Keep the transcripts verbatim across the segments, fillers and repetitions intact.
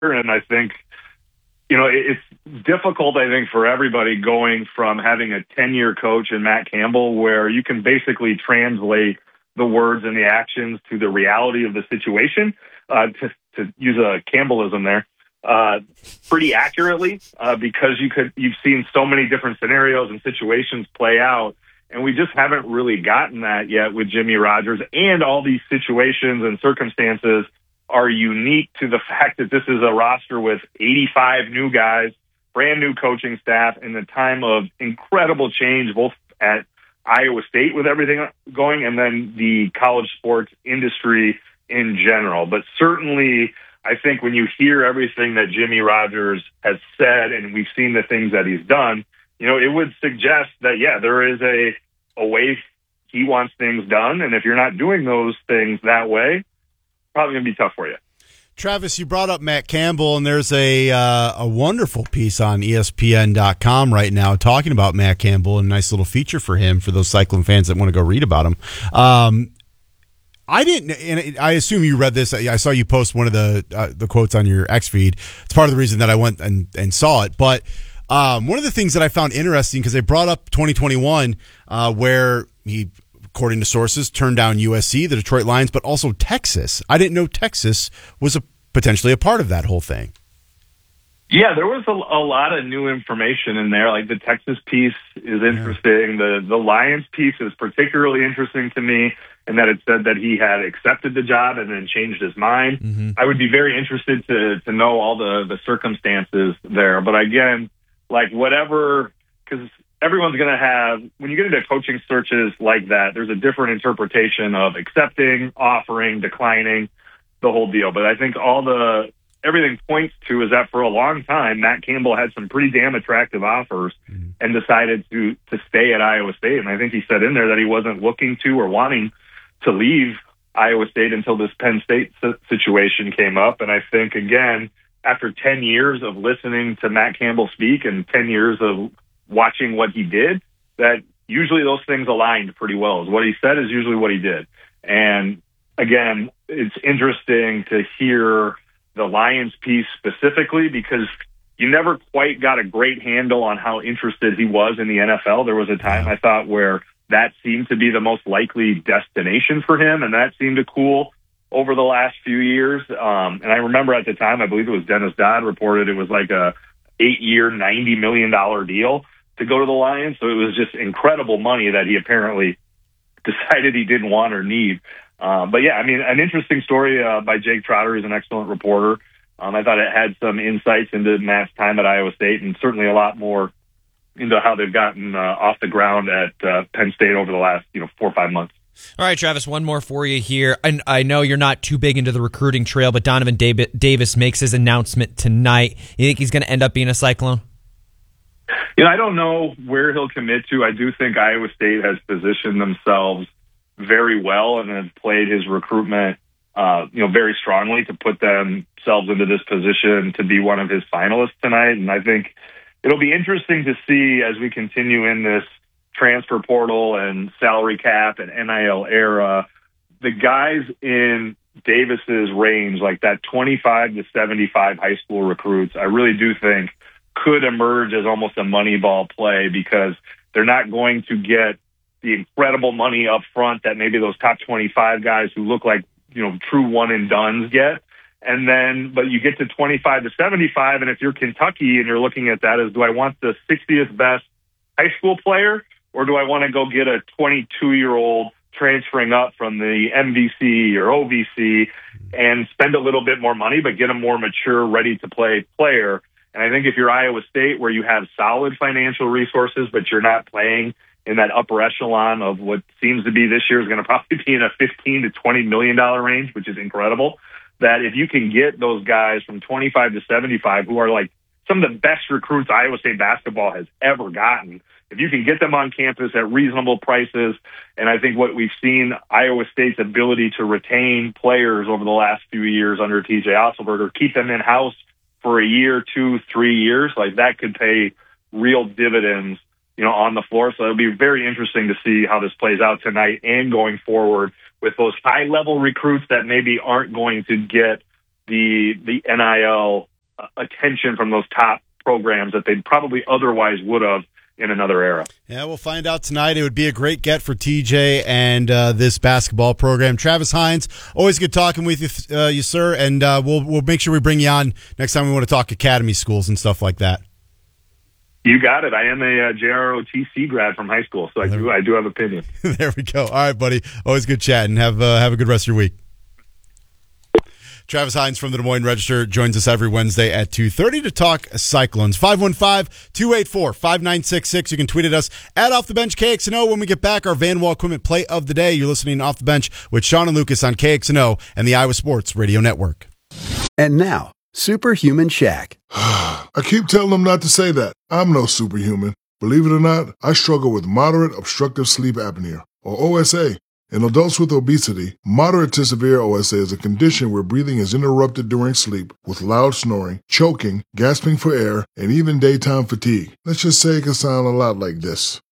and I think, you know, it's difficult, I think, for everybody going from having a ten-year coach in Matt Campbell where you can basically translate the words and the actions to the reality of the situation, uh, to, to use a Campbellism there, uh, pretty accurately, uh, because you could, you've seen so many different scenarios and situations play out, and we just haven't really gotten that yet with Jimmy Rogers, and all these situations and circumstances are unique to the fact that this is a roster with eighty-five new guys, brand new coaching staff, in the time of incredible change, both at Iowa State with everything going and then the college sports industry in general. But certainly, I think when you hear everything that Jimmy Rogers has said and we've seen the things that he's done, you know, it would suggest that, yeah, there is a, a way he wants things done. And if you're not doing those things that way, probably going to be tough for you. Travis, you brought up Matt Campbell, and there's a uh, a wonderful piece on E S P N dot com right now talking about Matt Campbell, and a nice little feature for him for those Cyclone fans that want to go read about him. Um, I didn't, and I assume you read this. I saw you post one of the uh, the quotes on your X feed. It's part of the reason that I went and, and saw it. But um, one of the things that I found interesting, because they brought up twenty twenty-one, uh, where he, according to sources, turned down U S C, the Detroit Lions, but also Texas. I didn't know Texas was a, potentially a part of that whole thing. Yeah, there was a, a lot of new information in there. Like the Texas piece is interesting. Yeah. The the Lions piece is particularly interesting to me in that it said that he had accepted the job and then changed his mind. Mm-hmm. I would be very interested to to know all the, the circumstances there. But again, like whatever, because everyone's going to have, when you get into coaching searches like that, there's a different interpretation of accepting, offering, declining, the whole deal. But I think all the, everything points to is that for a long time, Matt Campbell had some pretty damn attractive offers mm-hmm. and decided to, to stay at Iowa State. And I think he said in there that he wasn't looking to or wanting to leave Iowa State until this Penn State situation came up. And I think, again, after ten years of listening to Matt Campbell speak and ten years of watching what he did, that usually those things aligned pretty well. What he said is usually what he did. And again, it's interesting to hear the Lions piece specifically because you never quite got a great handle on how interested he was in the N F L. There was a time I thought where that seemed to be the most likely destination for him, and that seemed to cool over the last few years. Um, and I remember at the time, I believe it was Dennis Dodd reported it was like a eight-year, ninety million dollars deal to go to the Lions. So it was just incredible money that he apparently decided he didn't want or need. Um, but yeah, I mean, an interesting story uh, by Jake Trotter. He's an excellent reporter. Um, I thought it had some insights into Matt's time at Iowa State and certainly a lot more into how they've gotten uh, off the ground at uh, Penn State over the last, you know, four or five months. All right, Travis, one more for you here. And I know you're not too big into the recruiting trail, but Donovan Davis makes his announcement tonight. You think he's going to end up being a Cyclone? You know, I don't know where he'll commit to. I do think Iowa State has positioned themselves very well and has played his recruitment, uh, you know, very strongly to put themselves into this position to be one of his finalists tonight. And I think it'll be interesting to see as we continue in this transfer portal and salary cap and N I L era, the guys in Davis's range, like that twenty-five to seventy-five high school recruits, I really do think could emerge as almost a money ball play because they're not going to get the incredible money up front that maybe those top twenty-five guys who look like, you know, true one and dones get. And then, but you get to twenty-five to seventy-five. And if you're Kentucky and you're looking at that as, do I want the sixtieth best high school player or do I want to go get a twenty-two year old transferring up from the M V C or O V C and spend a little bit more money, but get a more mature, ready to play player? And I think if you're Iowa State, where you have solid financial resources, but you're not playing in that upper echelon of what seems to be this year is going to probably be in a fifteen to twenty million dollars range, which is incredible, that if you can get those guys from twenty-five to seventy-five, who are like some of the best recruits Iowa State basketball has ever gotten, if you can get them on campus at reasonable prices, and I think what we've seen Iowa State's ability to retain players over the last few years under T J Otzelberger, keep them in-house for a year, two, three years, like that could pay real dividends, you know, on the floor. So it'll be very interesting to see how this plays out tonight and going forward with those high-level recruits that maybe aren't going to get the the N I L attention from those top programs that they probably otherwise would have in another era. Yeah, we'll find out tonight. It would be a great get for T J and uh, this basketball program. Travis Hines, always good talking with you, uh, you sir, and uh, we'll we'll make sure we bring you on next time we want to talk academy schools and stuff like that. You got it. I am a uh, J R O T C grad from high school, so I do I do have opinions. There we go. All right, buddy. Always good chatting. Have uh, have a good rest of your week. Travis Hines from the Des Moines Register joins us every Wednesday at two thirty to talk Cyclones. five one five, two eight four, five nine six six. You can tweet at us at Off the Bench K X N O. When we get back, our Van Wall Equipment Play of the Day. You're listening to Off the Bench with Sean and Lucas on K X N O and the Iowa Sports Radio Network. And now, Superhuman Shaq. I keep telling them not to say that. I'm no superhuman. Believe it or not, I struggle with moderate obstructive sleep apnea, or O S A. In adults with obesity, moderate to severe O S A is a condition where breathing is interrupted during sleep with loud snoring, choking, gasping for air, and even daytime fatigue. Let's just say it can sound a lot like this.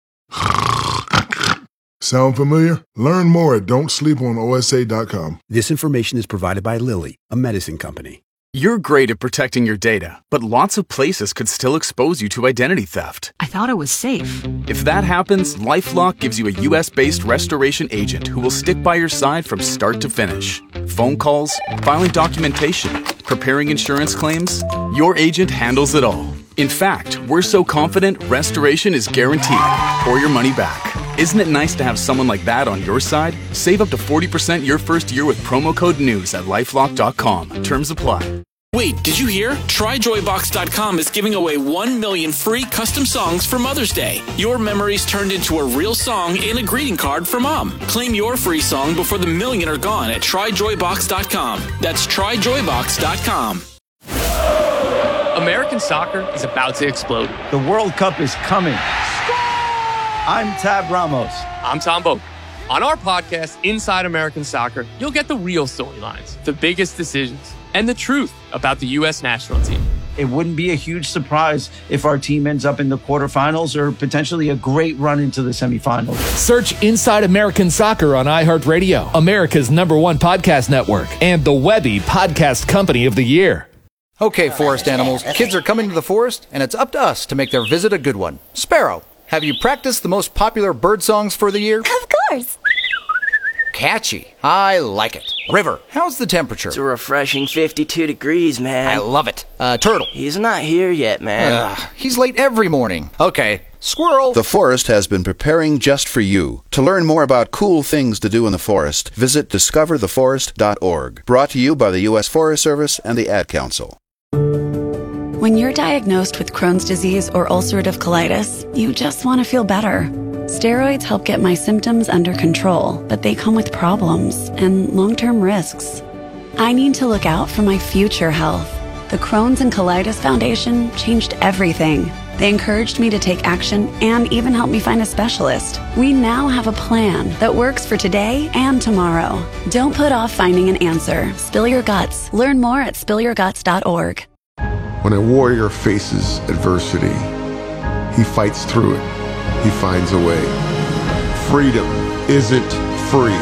Sound familiar? Learn more at don't sleep on O S A dot com. This information is provided by Lilly, a medicine company. You're great at protecting your data, but lots of places could still expose you to identity theft. I thought it was safe. If that happens, LifeLock gives you a U S-based restoration agent who will stick by your side from start to finish. Phone calls, filing documentation, preparing insurance claims, your agent handles it all. In fact, we're so confident restoration is guaranteed or your money back. Isn't it nice to have someone like that on your side? Save up to forty percent your first year with promo code NEWS at lifelock dot com. Terms apply. Wait, did you hear? Try Joy Box dot com is giving away one million free custom songs for Mother's Day. Your memories turned into a real song and a greeting card for Mom. Claim your free song before the million are gone at Try Joy Box dot com. That's Try Joy Box dot com. American soccer is about to explode. The World Cup is coming. I'm Tab Ramos. I'm Tom Boak. On our podcast, Inside American Soccer, you'll get the real storylines, the biggest decisions, and the truth about the U S national team. It wouldn't be a huge surprise if our team ends up in the quarterfinals or potentially a great run into the semifinals. Search Inside American Soccer on iHeartRadio, America's number one podcast network, and the Webby Podcast Company of the Year. Okay, forest animals, kids are coming to the forest, and it's up to us to make their visit a good one. Sparrow, have you practiced the most popular bird songs for the year? Of course. Catchy. I like it. River, how's the temperature? It's a refreshing fifty-two degrees, man. I love it. Uh, Turtle. He's not here yet, man. Uh, he's late every morning. Okay. Squirrel. The forest has been preparing just for you. To learn more about cool things to do in the forest, visit discover the forest dot org. Brought to you by the U S Forest Service and the Ad Council. When you're diagnosed with Crohn's disease or ulcerative colitis, you just want to feel better. Steroids help get my symptoms under control, but they come with problems and long-term risks. I need to look out for my future health. The Crohn's and Colitis Foundation changed everything. They encouraged me to take action and even helped me find a specialist. We now have a plan that works for today and tomorrow. Don't put off finding an answer. Spill your guts. Learn more at spill your guts dot org. When a warrior faces adversity, he fights through it. He finds a way. Freedom isn't free.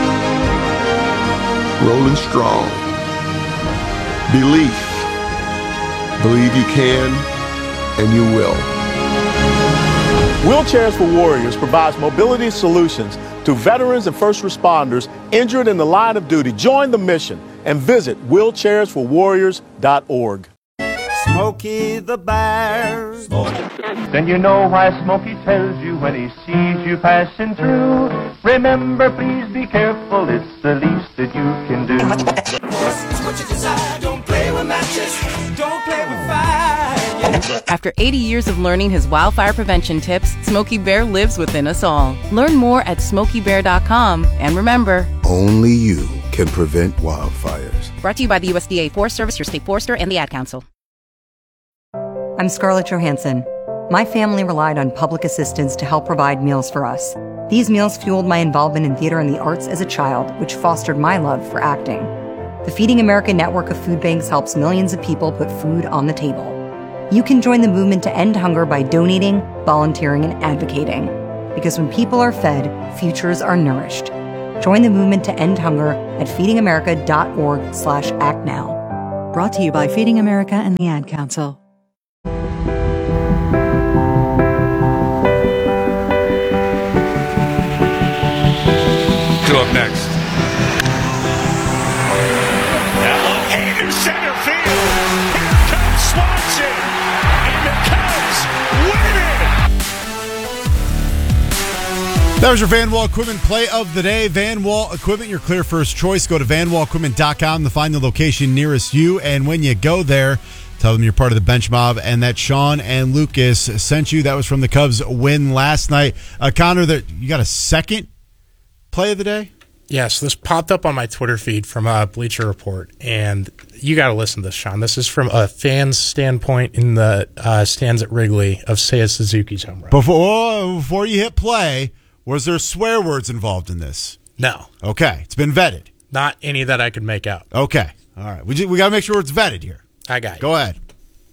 Rolling strong. Belief. Believe you can, and you will. Wheelchairs for Warriors provides mobility solutions to veterans and first responders injured in the line of duty. Join the mission and visit wheelchairs for warriors dot org. Smokey the Bear. Then you know why Smokey tells you when he sees you passing through. Remember, please be careful, it's the least that you can do. It's what you desire, don't play with matches, don't play with fire. After eighty years of learning his wildfire prevention tips, Smokey Bear lives within us all. Learn more at smokey bear dot com, and remember, only you can prevent wildfires. Brought to you by the U S D A Forest Service, your state forester, and the Ad Council. I'm Scarlett Johansson. My family relied on public assistance to help provide meals for us. These meals fueled my involvement in theater and the arts as a child, which fostered my love for acting. The Feeding America network of food banks helps millions of people put food on the table. You can join the movement to end hunger by donating, volunteering, and advocating. Because when people are fed, futures are nourished. Join the movement to end hunger at feeding america dot org slash act now. Brought to you by Feeding America and the Ad Council. Two up next. Now in center field. Here comes Swanson. And the Cubs win it. That was your Van Wall Equipment play of the day. Van Wall Equipment, your clear first choice. Go to van wall equipment dot com to find the location nearest you. And when you go there, tell them you're part of the Bench Mob and that Sean and Lucas sent you. That was from the Cubs win last night. Uh, Connor, that you got a second play of the day? Yes, this popped up on my Twitter feed from uh, Bleacher Report, and you got to listen to this, Sean. This is from a fan's standpoint in the uh, stands at Wrigley of Seiya Suzuki's home run. Before, before you hit play, was there swear words involved in this? No. Okay, it's been vetted. Not any that I could make out. Okay, all right. We, just, we got to make sure it's vetted here. I got you. Go ahead.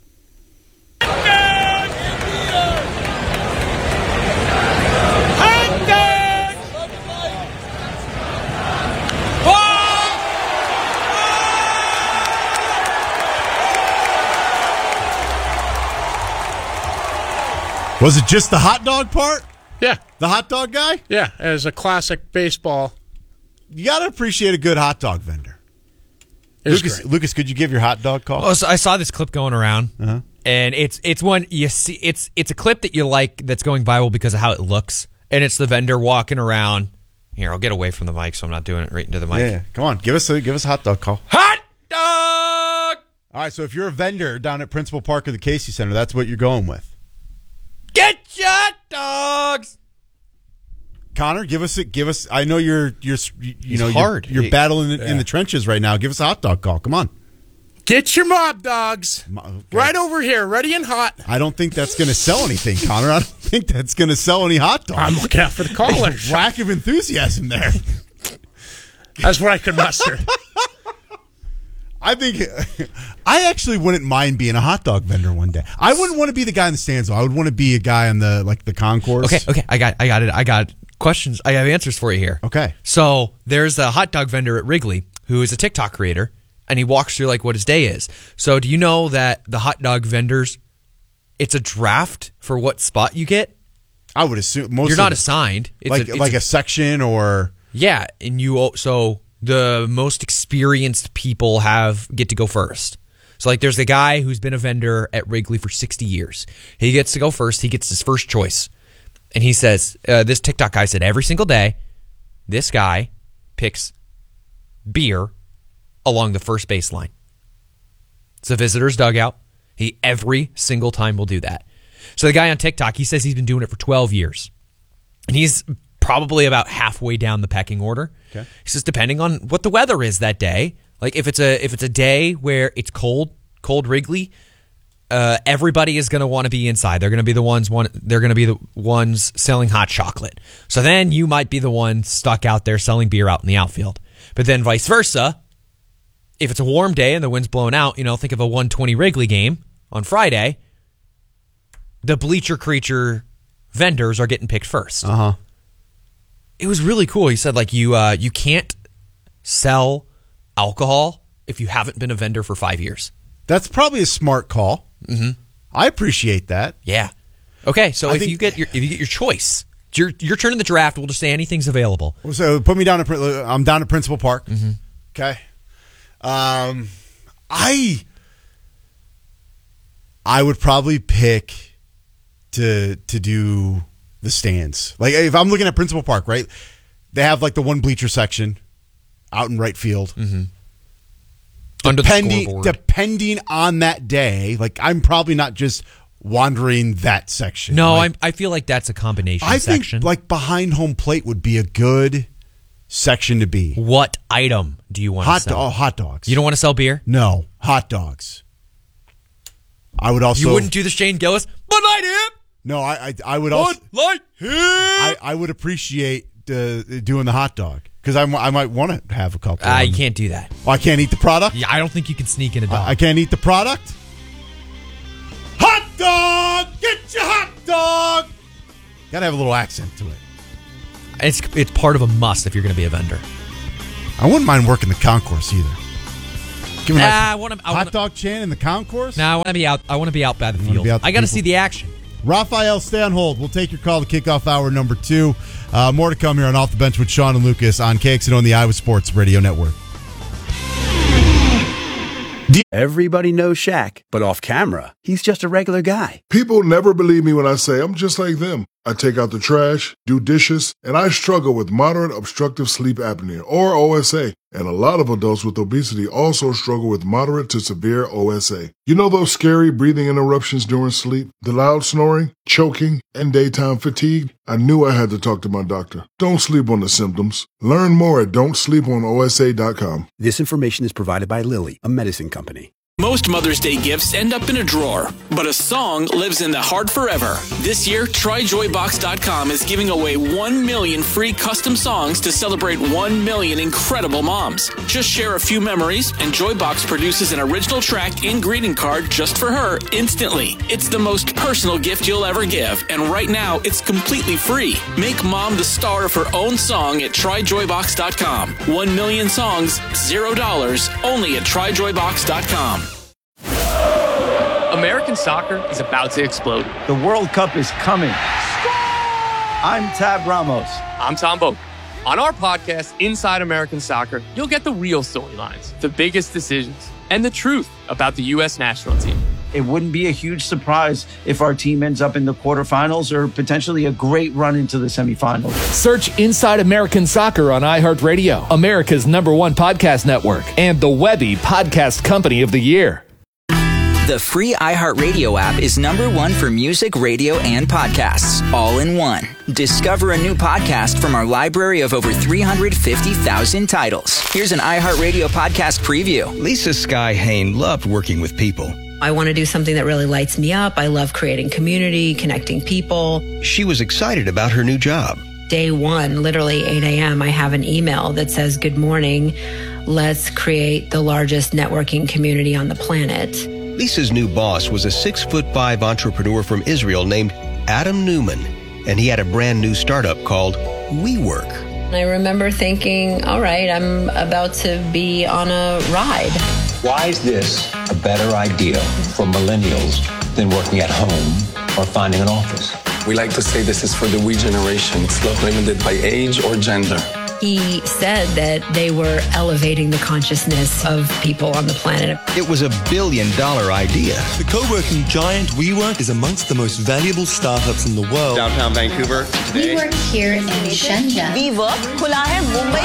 Was it just the hot dog part? Yeah. The hot dog guy? Yeah, as a classic baseball. You got to appreciate a good hot dog vendor. Lucas, Lucas, could you give your hot dog call? Well, so I saw this clip going around, uh-huh. and it's it's one you see. It's it's a clip that you like that's going viral because of how it looks, and it's the vendor walking around. Here, I'll get away from the mic, so I'm not doing it right into the mic. Yeah, yeah. Come on, give us a give us a hot dog call. Hot dog! All right, so if you're a vendor down at Principal Park or the Casey Center, that's what you're going with. Get your hot dogs. Connor, give us a give us. I know you're you're you It's know hard. you're, you're battling in, Yeah. in the trenches right now. Give us a hot dog call. Come on. Get your mob dogs okay. right over here, ready and hot. I don't think that's going to sell anything, Connor. I don't think that's going to sell any hot dogs. I'm looking out for the callers. Lack of enthusiasm there. That's what I could muster. I think I actually wouldn't mind being a hot dog vendor one day. I wouldn't want to be the guy in the stands though. I would want to be a guy on the like the concourse. Okay, okay, I got, I got it. I got questions. I have answers for you here. Okay. So there's a hot dog vendor at Wrigley who is a TikTok creator, and he walks through like what his day is. So do you know that the hot dog vendors, it's a draft for what spot you get? I would assume most. You're of not it- assigned. It's like a, it's like a section or yeah, and you so the most experienced people have get to go first. So like there's a guy who's been a vendor at Wrigley for sixty years. He gets to go first. He gets his first choice. And he says, uh, this TikTok guy said every single day, this guy picks beer along the first baseline. It's a visitor's dugout. He every single time will do that. So the guy on TikTok, he says he's been doing it for twelve years. And he's probably about halfway down the pecking order. Okay. He says depending on what the weather is that day, like if it's a if it's a day where it's cold, cold Wrigley, uh, everybody is going to want to be inside. They're going to be the ones one they're going to be the ones selling hot chocolate. So then you might be the one stuck out there selling beer out in the outfield. But then vice versa, if it's a warm day and the wind's blowing out, you know, think of a one twenty Wrigley game on Friday, the bleacher creature vendors are getting picked first. Uh-huh. It was really cool. He said, like, you uh, you can't sell alcohol if you haven't been a vendor for five years. That's probably a smart call. Mm-hmm. I appreciate that. Yeah. Okay, so I if think- you get your if you get your choice, it's your your turn in the draft. We'll just say anything's available. So put me down at Prin- I'm down at Principal Park. Mm-hmm. Okay. Um, I I would probably pick to to do the stands. Like if I'm looking at Principal Park, right? They have like the one bleacher section out in right field. Mm-hmm. Under the Depending scoreboard. depending on that day, like I'm probably not just wandering that section. No, Like, I'm, I feel like that's a combination I section. think like behind home plate would be a good section to be. What item do you want Hot to sell? do- oh, hot dogs. You don't want to sell beer? No, hot dogs. I would also. You wouldn't do the Shane Gillis? Bud Light him! No, I I, I would Bud also. Light him! I, I would appreciate uh, doing the hot dog because I, I might want to have a couple. Uh, of you them. can't do that. Oh, I can't eat the product. Yeah, I don't think you can sneak in a dog. I, I can't eat the product. Hot dog! Get your hot dog! Got to have a little accent to it. It's it's part of a must if you're going to be a vendor. I wouldn't mind working the concourse either. Give me a Nah, nice I want to. hot wanna, dog chant in the concourse. No, nah, I want to be out. I want to be out by the field. I got to see the action. Raphael, stay on hold. We'll take your call to kickoff hour number two. Uh, more to come here on Off the Bench with Sean and Lucas on K X N O and the Iowa Sports Radio Network. Everybody knows Shaq, but off camera, he's just a regular guy. People never believe me when I say I'm just like them. I take out the trash, do dishes, and I struggle with moderate obstructive sleep apnea, or O S A. And a lot of adults with obesity also struggle with moderate to severe O S A. You know those scary breathing interruptions during sleep, the loud snoring, choking, and daytime fatigue? I knew I had to talk to my doctor. Don't sleep on the symptoms. Learn more at don't sleep on O S A dot com. This information is provided by Lilly, a medicine company. Most Mother's Day gifts end up in a drawer, but a song lives in the heart forever. This year, try joy box dot com is giving away one million free custom songs to celebrate one million incredible moms. Just share a few memories, and Joybox produces an original track and greeting card just for her instantly. It's the most personal gift you'll ever give, and right now, it's completely free. Make mom the star of her own song at try joy box dot com. One million songs, zero dollars, only at try joy box dot com. American soccer is about to explode. The World Cup is coming. I'm Tab Ramos. I'm Tom Boak. On our podcast, Inside American Soccer, you'll get the real storylines, the biggest decisions, and the truth about the U S national team. It wouldn't be a huge surprise if our team ends up in the quarterfinals or potentially a great run into the semifinals. Search Inside American Soccer on iHeartRadio, America's number one podcast network, and the Webby Podcast Company of the Year. The free iHeartRadio app is number one for music, radio, and podcasts, all in one. Discover a new podcast from our library of over three hundred fifty thousand titles. Here's an iHeartRadio podcast preview. Lisa Sky Hain loved working with people. I want to do something that really lights me up. I love creating community, connecting people. She was excited about her new job. Day one, literally eight a.m., I have an email that says, "Good morning. Let's create the largest networking community on the planet." Lisa's new boss was a six foot five entrepreneur from Israel named Adam Newman, and he had a brand new startup called WeWork. I remember thinking, all right, I'm about to be on a ride. Why is this a better idea for millennials than working at home or finding an office? We like to say this is for the we generation. It's not limited by age or gender. He said that they were elevating the consciousness of people on the planet. It was a billion dollar idea. The co-working giant WeWork is amongst the most valuable startups in the world. Downtown Vancouver today. We work here in Shenzhen. WeWork खुला है मुंबई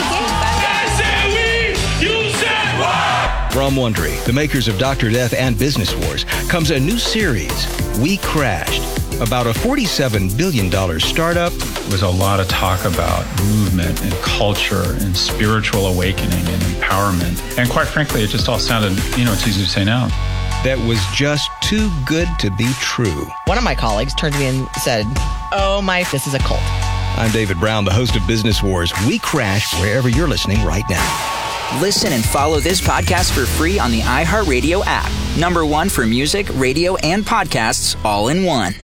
के. From Wondery, the makers of Doctor Death and Business Wars, comes a new series, We Crashed, about a forty-seven billion dollars startup. There was a lot of talk about movement and culture and spiritual awakening and empowerment. And quite frankly, it just all sounded, you know, it's easy to say now. That was just too good to be true. One of my colleagues turned to me and said, "Oh my, this is a cult." I'm David Brown, the host of Business Wars. We Crash wherever you're listening right now. Listen and follow this podcast for free on the iHeartRadio app. Number one for music, radio, and podcasts, all in one.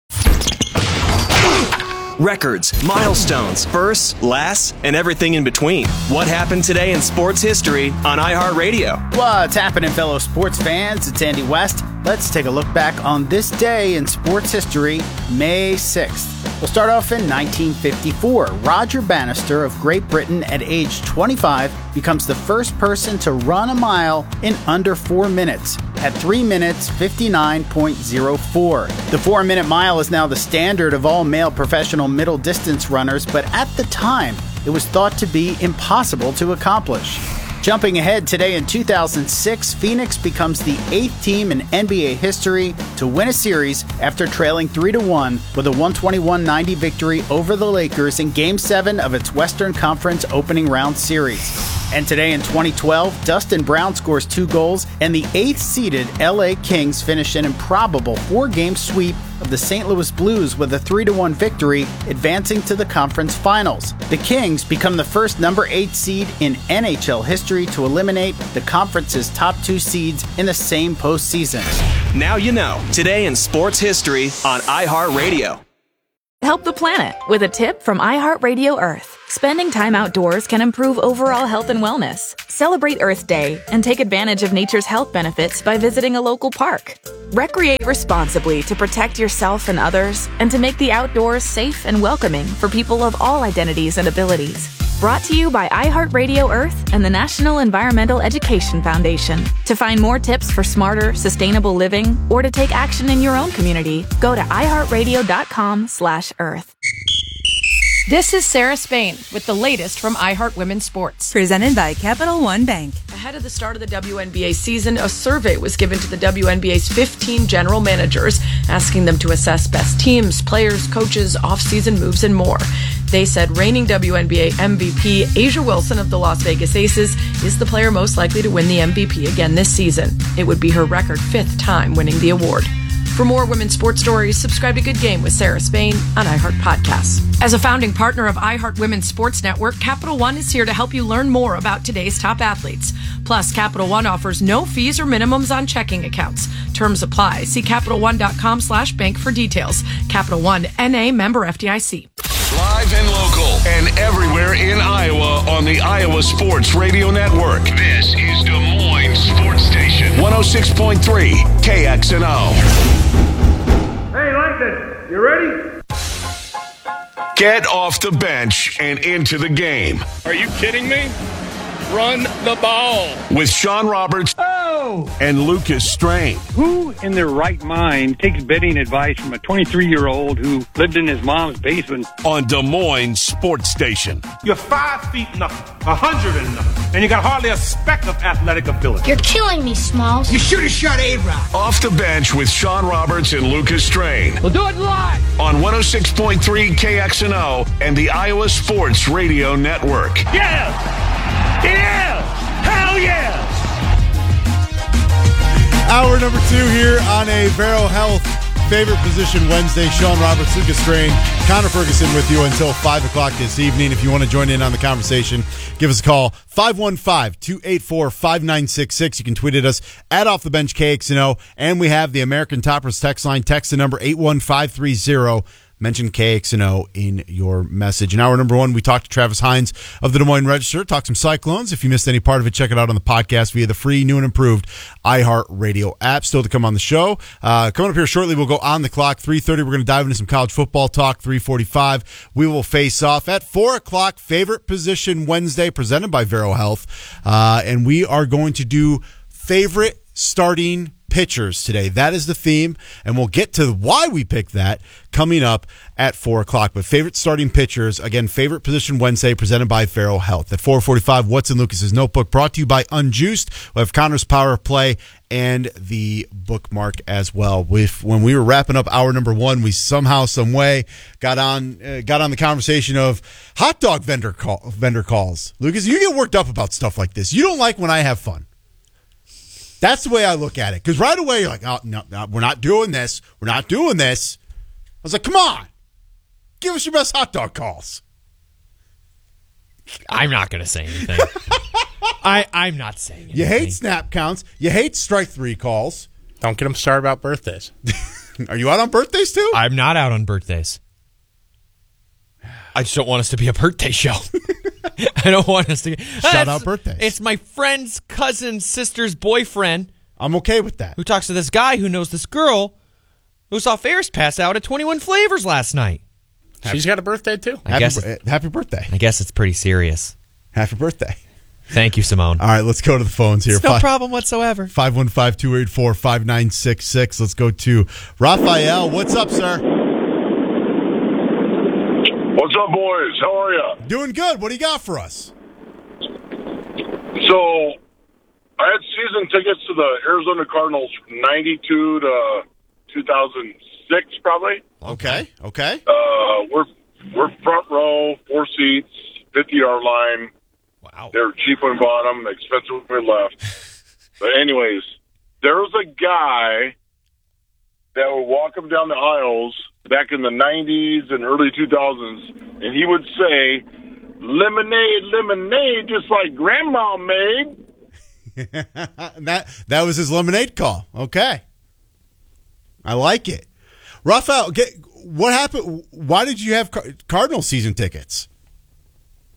Records, milestones, firsts, lasts, and everything in between. What happened today in sports history on iHeartRadio? What's happening, fellow sports fans? It's Andy West. Let's take a look back on this day in sports history, May sixth. We'll start off in nineteen fifty-four. Roger Bannister of Great Britain at age twenty-five becomes the first person to run a mile in under four minutes at three minutes fifty-nine point oh four. The four-minute mile is now the standard of all male professional middle distance runners, but at the time, it was thought to be impossible to accomplish. Jumping ahead today in two thousand six, Phoenix becomes the eighth team in N B A history to win a series after trailing three to one with a one twenty-one ninety victory over the Lakers in Game seven of its Western Conference opening round series. And today in twenty twelve, Dustin Brown scores two goals, and the eighth-seeded L A Kings finish an improbable four-game sweep of the Saint Louis Blues with a three to one victory, advancing to the conference finals. The Kings become the first number eight seed in N H L history to eliminate the conference's top two seeds in the same postseason. Now you know, today in sports history on iHeartRadio. Help the planet with a tip from iHeartRadio Earth. Spending time outdoors can improve overall health and wellness. Celebrate Earth Day and take advantage of nature's health benefits by visiting a local park. Recreate responsibly to protect yourself and others, and to make the outdoors safe and welcoming for people of all identities and abilities. Brought to you by iHeartRadio Earth and the National Environmental Education Foundation. To find more tips for smarter, sustainable living, or to take action in your own community, go to iHeartRadio.com slash Earth. This is Sarah Spain with the latest from iHeart Women's Sports. Presented by Capital One Bank. Ahead of the start of the W N B A season, a survey was given to the W N B A's fifteen general managers, asking them to assess best teams, players, coaches, off-season moves, and more. They said reigning W N B A M V P A'ja Wilson of the Las Vegas Aces is the player most likely to win the M V P again this season. It would be her record fifth time winning the award. For more women's sports stories, subscribe to Good Game with Sarah Spain on iHeart Podcasts. As a founding partner of iHeart Women's Sports Network, Capital One is here to help you learn more about today's top athletes. Plus, Capital One offers no fees or minimums on checking accounts. Terms apply. See CapitalOne.com slash bank for details. Capital One, N A, member F D I C. Live and local and everywhere in Iowa on the Iowa Sports Radio Network. This is Des Moines Sports Station. one oh six point three K X N O. Hey, Langton, you ready? Get off the bench and into the game. Are you kidding me? Run the ball. With Sean Roberts oh. and Lucas Strain. Who in their right mind takes betting advice from a twenty-three-year-old who lived in his mom's basement? On Des Moines Sports Station. You're five feet nothing, a hundred and nothing, and you got hardly a speck of athletic ability. You're killing me, Smalls. You should have shot A-Rod. Off the bench with Sean Roberts and Lucas Strain. We'll do it live. On one oh six point three K X N O and the Iowa Sports Radio Network. Yeah! Yeah! Hell yeah! Hour number two here on a Vero Health Favorite Position Wednesday. Sean Roberts, Lucas Strain, Connor Ferguson with you until five o'clock this evening. If you want to join in on the conversation, give us a call, five one five, two eight four, five nine six six. You can tweet at us at Off the Bench K X N O. And we have the American Toppers text line. Text the number eight one five three zero. Mention K X N O in your message. In hour number one, we talked to Travis Hines of the Des Moines Register, talked some Cyclones. If you missed any part of it, check it out on the podcast via the free, new and improved iHeartRadio app. Still to come on the show. Uh, coming up here shortly, we'll go on the clock. three thirty, we're going to dive into some college football talk. three forty-five, we will face off at four o'clock, Favorite Position Wednesday, presented by Vero Health. Uh, and we are going to do favorite starting pitchers today. That is the theme, and we'll get to why we picked that coming up at four o'clock. But favorite starting pitchers, again, Favorite Position Wednesday, presented by Vero Health. At four forty-five, What's in Lucas's Notebook, brought to you by Unjuiced. We have Connor's Power Play and the bookmark as well. With, when we were wrapping up hour number one, we somehow, some way, got on uh, got on the conversation of hot dog vendor call, vendor calls. Lucas, you get worked up about stuff like this. You don't like when I have fun. That's the way I look at it. Because right away, you're like, oh, no, no, we're not doing this. We're not doing this. I was like, come on. Give us your best hot dog calls. I'm not going to say anything. I, I'm not saying anything. You hate snap counts. You hate strike three calls. Don't get them started about birthdays. Are you out on birthdays, too? I'm not out on birthdays. I just don't want us to be a birthday show. I don't want us to get... Shout out birthdays. It's my friend's cousin's sister's boyfriend. I'm okay with that. Who talks to this guy who knows this girl who saw Ferris pass out at twenty-one Flavors last night. She's got a birthday, too. I happy, guess it, happy birthday. I guess it's pretty serious. Happy birthday. Thank you, Simone. All right, let's go to the phones here. It's no Five, problem whatsoever. five one five, two eight four, five nine six six. Let's go to Raphael. What's up, sir? What's up, boys? How are you? Doing good. What do you got for us? So, I had season tickets to the Arizona Cardinals from ninety-two to two thousand six, probably. Okay, okay. Uh, we're we're front row, four seats, fifty-yard line. Wow. They were cheap when we bought them, expensive when we left. But anyways, there was a guy that would walk them down the aisles back in the nineties and early two thousands, and he would say, lemonade, lemonade, just like Grandma made. that that was his lemonade call. Okay. I like it. Raphael, get, what happened? Why did you have Cardinal season tickets?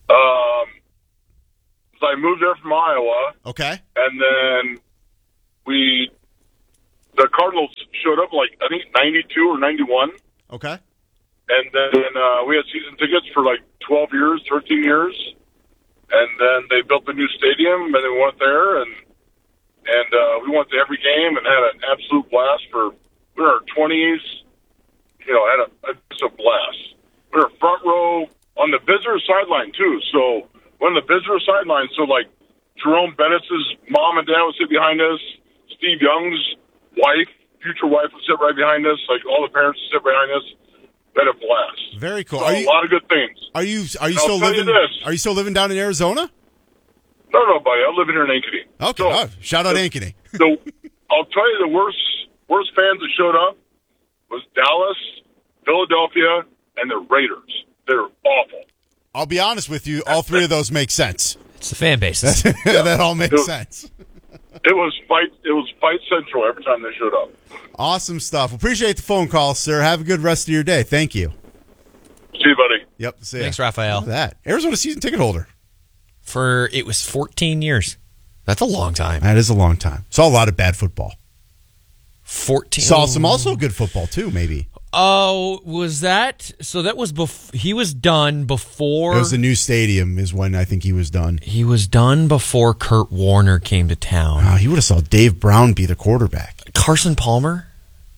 Um, so I moved there from Iowa. Okay. And then we, the Cardinals showed up like, I think ninety-two or ninety-one. Okay. And then uh, we had season tickets for like twelve years, thirteen years. And then they built the new stadium, and then we went there, and and uh, we went to every game and had an absolute blast for, we were in our twenties, you know, had a, a, just a blast. We were front row on the visitor sideline, too. So, on the visitor sideline, so like Jerome Bennett's mom and dad would sit behind us, Steve Young's wife, future wife would sit right behind us, like all the parents would sit behind us. We had a blast. Very cool. So, Are you, a lot of good things. Are you are you I'll still tell you living? this. Are you still living down in Arizona? No, no, buddy. I'm living here in Ankeny. Okay. So, oh, shout out the, Ankeny. the, I'll tell you the worst worst fans that showed up was Dallas, Philadelphia, and the Raiders. They're awful. I'll be honest with you. All three of those make sense. It's the fan base. That all makes It was- sense. It was fight. It was fight central every time they showed up. Awesome stuff. Appreciate the phone call, sir. Have a good rest of your day. Thank you. See you, buddy. Yep. See ya. Thanks, Raphael. Look at that Arizona season ticket holder. For it was fourteen years. That's a long time. That is a long time. Saw a lot of bad football. fourteen. Saw some also good football too. Maybe Oh, was that so? That was bef- he was done before. it was the new stadium. Is when I think he was done. He was done before Kurt Warner came to town. Wow, he would have saw Dave Brown be the quarterback. Carson Palmer.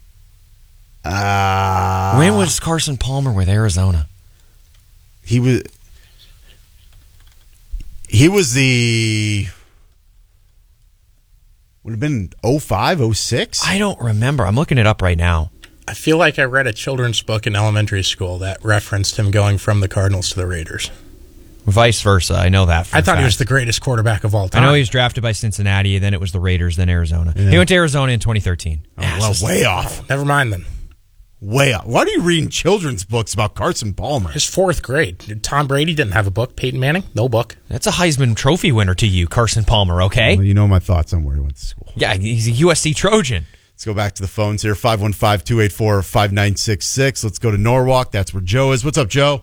Uh, When was Carson Palmer with Arizona? He was. He was the. Would have been oh five, oh six I don't remember. I'm looking it up right now. I feel like I read a children's book in elementary school that referenced him going from the Cardinals to the Raiders. Vice versa. I know that. For I a thought he fact. was the greatest quarterback of all time. I know he was drafted by Cincinnati, then it was the Raiders, then Arizona. Yeah. He went to Arizona in twenty thirteen. Oh, well, way off. Never mind then. Way off. Why are you reading children's books about Carson Palmer? His fourth grade. Tom Brady didn't have a book. Peyton Manning, no book. That's a Heisman Trophy winner to you, Carson Palmer, okay? Well, you know my thoughts on where he went to school. Yeah, he's a U S C Trojan. Let's go back to the phones here. five one five, two eight four, five nine six six. Let's go to Norwalk. That's where Joe is. What's up, Joe?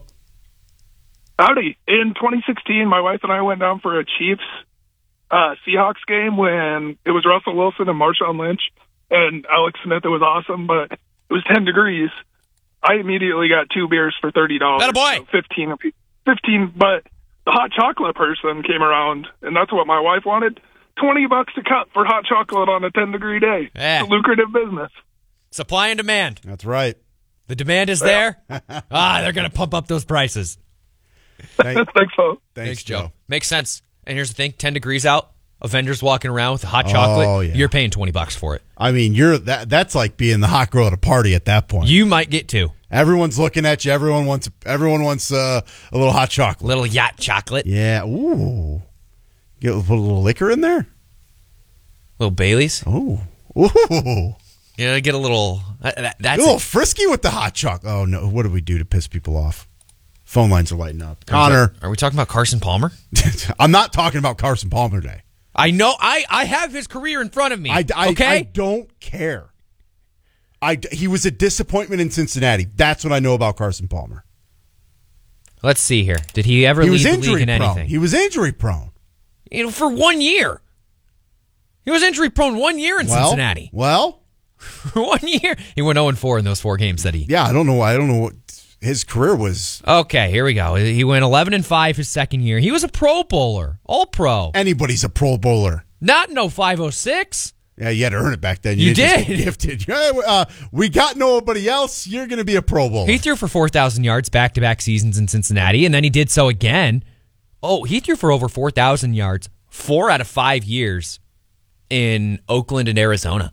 Howdy. In twenty sixteen, my wife and I went down for a Chiefs uh, Seahawks game when it was Russell Wilson and Marshawn Lynch and Alex Smith. It was awesome, but it was ten degrees. I immediately got two beers for thirty dollars. Attaboy. So fifteen, a piece- fifteen, but the hot chocolate person came around, and that's what my wife wanted. twenty bucks a cup for hot chocolate on a ten degree day. Yeah. It's a lucrative business. Supply and demand. That's right. The demand is there. ah, they're going to pump up those prices. Thank, Thanks, folks. thanks, Thanks, Joe. Makes sense. And here's the thing: ten degrees out. A vendor's walking around with hot Oh, chocolate. yeah. You're paying twenty bucks for it. I mean, you're that. That's like being the hot girl at a party at that point. You might get two. Everyone's looking at you. Everyone wants. Everyone wants uh, a little hot chocolate. Little yacht chocolate. Yeah. Ooh. Get put a little liquor in there. Little Baileys. Ooh. Ooh. Yeah, get a little. That, that, that's a little it. frisky with the hot chocolate. Oh no! What do we do to piss people off? Phone lines are lighting up. Connor, Are we talking about Carson Palmer? I'm not talking about Carson Palmer today. I know. I, I have his career in front of me. I, I, okay. I don't care. I, he was a disappointment in Cincinnati. That's what I know about Carson Palmer. Let's see here. Did he ever He lead was the injury league in prone. anything? He was injury prone. You know, for one year. He was injury prone one year in well, Cincinnati. Well, one year. He went oh and four in those four games that he. Yeah, I don't know. I don't know what his career was. Okay, here we go. He went eleven and five his second year. He was a Pro Bowler, All Pro. Anybody's a Pro Bowler. Not in oh five oh six. Yeah, you had to earn it back then. You, You, just did. get gifted. Yeah, uh, we got nobody else. You're going to be a Pro Bowler. He threw for four thousand yards back-to-back seasons in Cincinnati, and then he did so again. Oh, he threw for over four thousand yards four out of five years in Oakland and Arizona.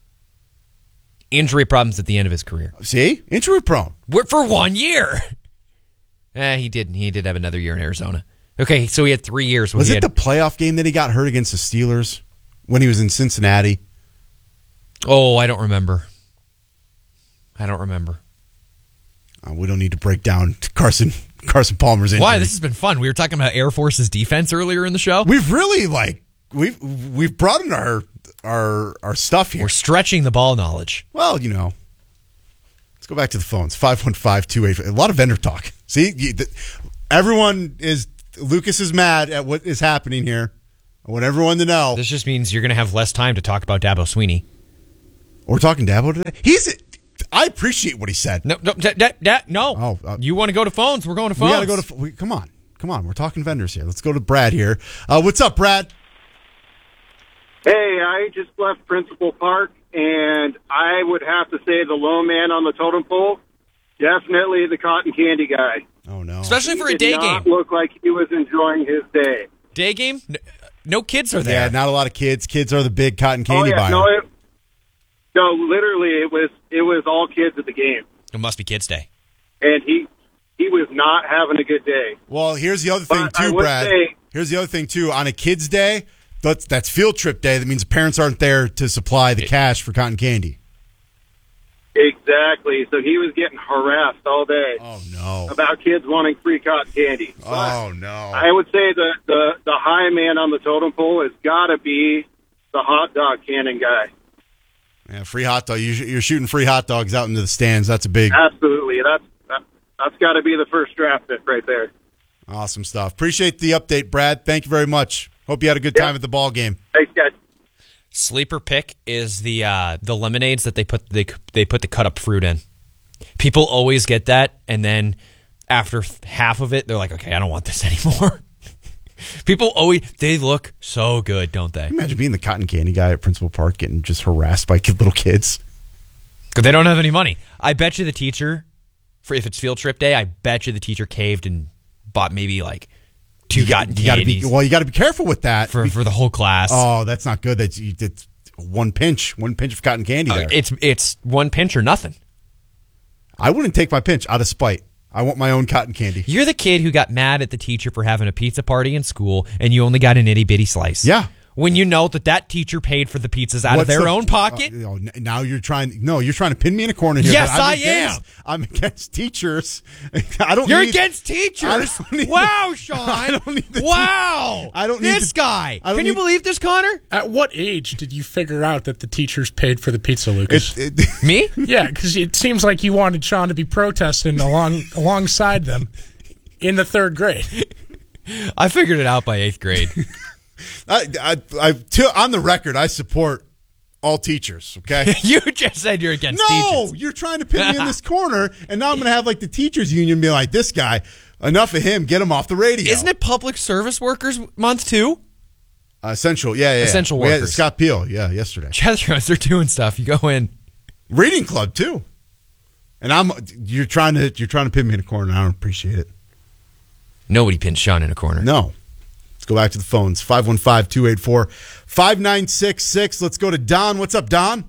Injury problems at the end of his career. See? Injury prone. For one year. Eh, he did. He did have another year in Arizona. Okay, so he had three years. When Was he it had, the playoff game that he got hurt against the Steelers when he was in Cincinnati? Oh, I don't remember. I don't remember. Uh, we don't need to break down Carson Carson Palmer's injury. Why? This has been fun. We were talking about Air Force's defense earlier in the show. We've really like we've we've broadened our our our stuff here. We're stretching the ball knowledge. Well, you know. Let's go back to the phones. five one five, two eight four. A lot of vendor talk. See, you, the, everyone is Lucas is mad at what is happening here. I want everyone to know. This just means you're going to have less time to talk about Dabo Sweeney. We're talking Dabo today? He's. I appreciate what he said. No, no, da, da, da, no. Oh, uh, you want to go to phones? We're going to phones. We got to go to. We, come on, come on. We're talking vendors here. Let's go to Brad here. Uh, what's up, Brad? Hey, I just left Principal Park, and I would have to say the lone man on the totem pole, definitely the cotton candy guy. Oh no! Especially he for a did day not game. Look like he was enjoying his day. Day game? No, no kids are there. Yeah, not a lot of kids. Kids are the big cotton candy oh, yeah, buyer. No, it, no, literally, it was it was all kids at the game. It must be Kids Day. And he he was not having a good day. Well, here's the other thing But I too, would Brad. say- Here's the other thing too. On a kid's day, that's that's field trip day. That means parents aren't there to supply the cash for cotton candy. Exactly. So he was getting harassed all day. Oh no! About kids wanting free cotton candy. Oh no! I would say the the the high man on the totem pole has got to be the hot dog cannon guy. Yeah, free hot dog. You- You're shooting free hot dogs out into the stands. That's a big, Absolutely. That's that, that's got to be the first draft pick right there. awesome stuff. Appreciate the update, Brad. Thank you very much. Hope you had a good time at the ball game. Thanks, guys. Sleeper pick is the uh, the lemonades that they put they they put the cut up fruit in. People always get that, and then after half of it, they're like, "Okay, I don't want this anymore." People always they look so good, don't they? Imagine being the cotton candy guy at Principal Park getting just harassed by kid, little kids. Because they don't have any money. I bet you the teacher, for if it's field trip day, I bet you the teacher caved and bought maybe like two You got- cotton you gotta be- candies. well, you got to be careful with that for for the whole class. Oh, that's not good. That's you did one pinch, one pinch of cotton candy there. Uh, it's it's one pinch or nothing. I wouldn't take my pinch out of spite. I want my own cotton candy. You're the kid who got mad at the teacher for having a pizza party in school, and you only got an itty bitty slice. Yeah. When you know that that teacher paid for the pizzas out of What's their the- own pocket. uh, oh, n- now you're trying. No, you're trying to pin me in a corner here. Yes, but I'm I against- I'm against teachers. I don't. You're need- against I teachers. don't need- Wow, Sean. I don't need the- wow. I don't need this the- guy. I don't Can you need- believe this, Connor? At what age did you figure out that the teachers paid for the pizza, Lucas? It- it- Me? Yeah, because it seems like you wanted Sean to be protesting along alongside them in the third grade. I figured it out by eighth grade. I, I, I, to, on the record, I support all teachers. Okay. You just said you're against no, teachers. you're trying to pin me in this corner, and now I'm going to have like the teachers union be like, "This guy, enough of him. Get him off the radio." Isn't it Public Service Workers Month too? Uh, essential? Yeah, yeah. Essential We had workers. Scott Peel. Yeah, yesterday. Chestnuts, they're doing stuff. You go in. Reading club too. And I'm you're trying to you're trying to pin me in a corner. And I don't appreciate it. Nobody pins Sean in a corner. No. Let's go back to the phones. five one five, two eight four, five nine six six. Let's go to Don. What's up, Don?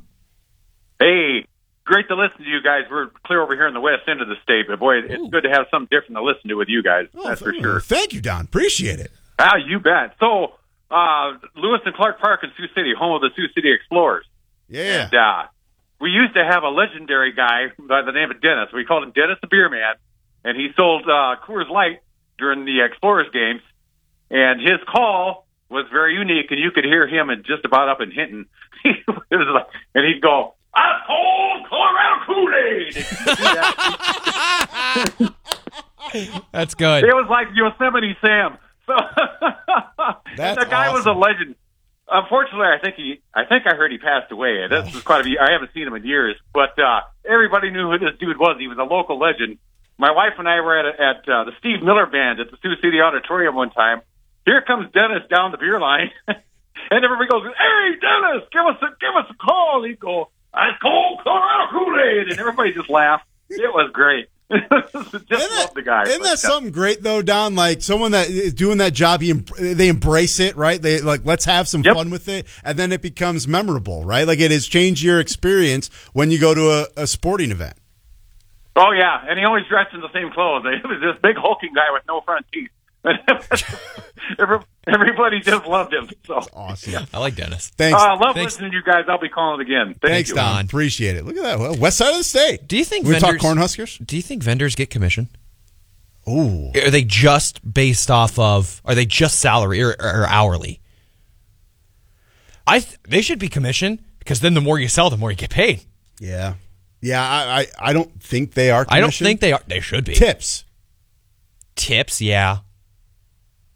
Hey, great to listen to you guys. We're clear over here in the west end of the state, but boy, it's Ooh. good to have something different to listen to with you guys. Oh, that's for th- sure. Thank you, Don. Appreciate it. Ah, you bet. So, uh, Lewis and Clark Park in Sioux City, home of the Sioux City Explorers. Yeah. And, uh, we used to have a legendary guy by the name of Dennis. We called him Dennis the Beer Man, and he sold uh, Coors Light during the Explorers games. And his call was very unique, and you could hear him and just about up in Hinton. It was like, and he'd go, "I sold Colorado Kool-Aid." That's good. It was like Yosemite Sam. So That's the guy was a awesome. legend. Unfortunately, I think he, I think I heard he passed away. This was quite a few, I haven't seen him in years, but uh, everybody knew who this dude was. He was a local legend. My wife and I were at at uh, the Steve Miller Band at the Sioux City Auditorium one time. Here comes Dennis down the beer line, and everybody goes, "Hey, Dennis, give us a give us a call." He'd go, "I called Colorado Kool-Aid," and everybody just laughed. It was great. Just love the guy. Isn't that something great though, Don? Like someone that is doing that job, he, em- they embrace it, right? They like, let's have some Yep. fun with it, and then it becomes memorable, right? Like it has changed your experience when you go to a, a sporting event. Oh yeah, and he always dressed in the same clothes. He was this big hulking guy with no front teeth. Every- Everybody just loved him. So awesome. I like Dennis. Thanks. I uh, love Thanks. listening to you guys. I'll be calling again. Thank Thanks, you. Don. Appreciate it. Look at that. Well, west side of the state. Do you think we vendors, talk Cornhuskers? Do you think vendors get commission? Ooh. Are they just based off of? Are they just salary or, or hourly? I th- they should be commission because then the more you sell, the more you get paid. Yeah. Yeah, I, I, I don't think they are I don't commission. think they are. They should be Tips. tips. Yeah,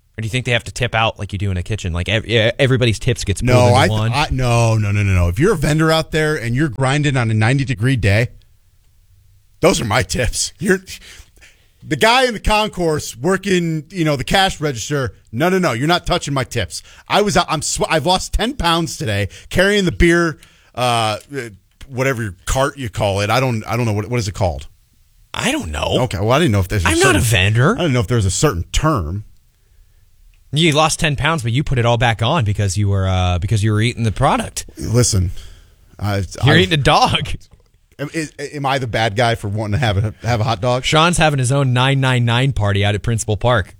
Or do you think they have to tip out like you do in a kitchen? Like ev- everybody's tips gets pulled No, into I, one? I no no no no no. If you're a vendor out there and you're grinding on a ninety degree day, those are my tips. You're the guy in the concourse working, you know, the cash register. No no no, you're not touching my tips. I was I'm sw- I've lost ten pounds today carrying the beer, uh, whatever cart you call it. I don't I don't know what what is it called. I don't know. Okay, well I didn't know if there's. A I'm certain, not a vendor. I didn't know if there's a certain term. You lost ten pounds, but you put it all back on because you were uh, because you were eating the product. Listen, I, you're I, eating a dog. Am, is, am I the bad guy for wanting to have a have a hot dog? Sean's having his own nine nine nine party out at Principal Park.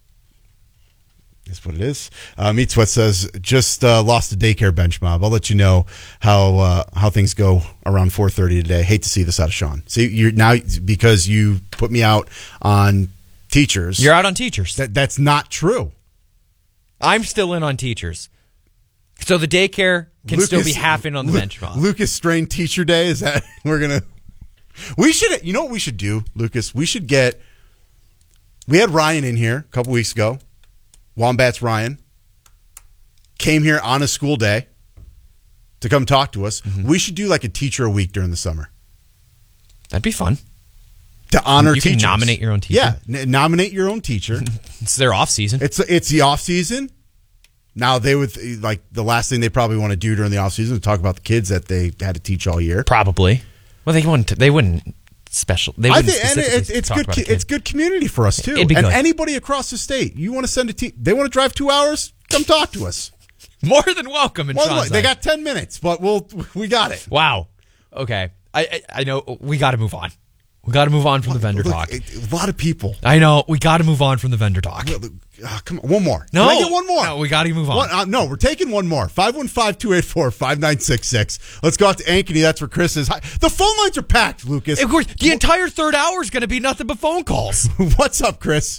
That's what it is. Uh, Meat Sweat says, just uh, lost a daycare bench mob. I'll let you know how uh, how things go around four thirty today. Hate to see this out of Sean. See, you're now because you put me out on teachers. You're out on teachers. That that's not true. I'm still in on teachers. So the daycare can Lucas, still be half in on the Lu- bench mob. Lucas Strain Teacher Day, is that we're gonna we should you know what we should do, Lucas? We should get we had Ryan in here a couple weeks ago. Wombats Ryan came here on a school day to come talk to us. Mm-hmm. We should do like a teacher a week during the summer. That'd be fun. To honor you teachers. You can nominate your own teacher. Yeah, n- nominate your own teacher. It's their off season. It's it's the off season. Now they would like the last thing they probably want to do during the off season is talk about the kids that they had to teach all year. Probably. Well, they wouldn't. They wouldn't special. They I wouldn't think and it's, it's talk good. about It's good community for us too. It'd be and good. Anybody across the state, you want to send a team? They want to drive two hours? Come talk to us. More than welcome. In well, Sean's look, they eye. got ten minutes, but we'll we got it. Wow. Okay. I I, I know we got to move on. We got to move on from the vendor Look, talk. A lot of people. I know. We got to move on from the vendor talk. Uh, come on, one more. No. Can I get one more? No, we got to move on. One, uh, no, we're taking one more. five one five, two eight four, five nine six six. Let's go out to Ankeny. That's where Chris is. Hi. The phone lines are packed, Lucas. Of course, the entire third hour is going to be nothing but phone calls. What's up, Chris?